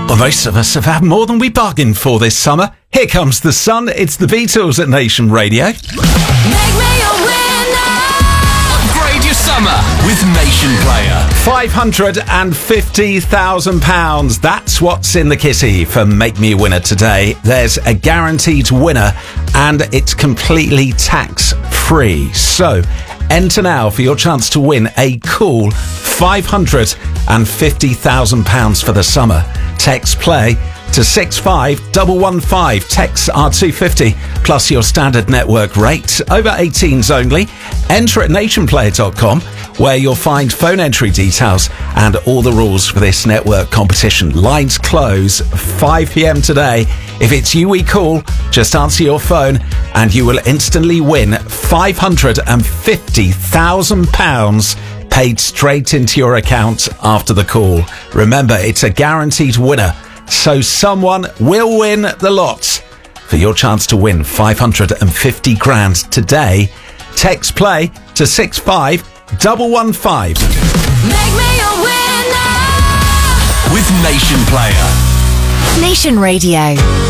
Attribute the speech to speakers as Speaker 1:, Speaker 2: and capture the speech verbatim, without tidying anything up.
Speaker 1: Well, most of us have had more than we bargained for this summer. Here comes the sun. It's the Beatles at Nation Radio.
Speaker 2: Make me a winner.
Speaker 3: Upgrade your summer with Nation Player.
Speaker 1: five hundred fifty thousand pounds. That's what's in the kitty for Make Me a Winner today. There's a guaranteed winner and it's completely tax-free. So, enter now for your chance to win a cool five hundred fifty thousand pounds for the summer. Text play to six five one one five. Texts are two fifty plus your standard network rate. Over eighteens only. Enter at nation player dot com where you'll find phone entry details and all the rules for this network competition. Lines close five p.m. today. If it's you we call, just answer your phone and you will instantly win five hundred fifty thousand pounds paid straight into your account after the call. Remember, it's a guaranteed winner, so someone will win the lot. For your chance to win five hundred fifty grand today, text play to six five one one five.
Speaker 2: Make me a winner.
Speaker 3: With Nation Player.
Speaker 4: Nation Radio.